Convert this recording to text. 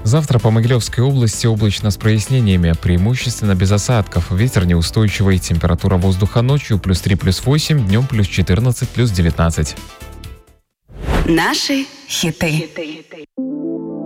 Завтра по Могилевской области облачно с прояснениями, преимущественно без осадков. Ветер неустойчивый, температура воздуха ночью +3, +8, днем +14, +19. Наши хиты.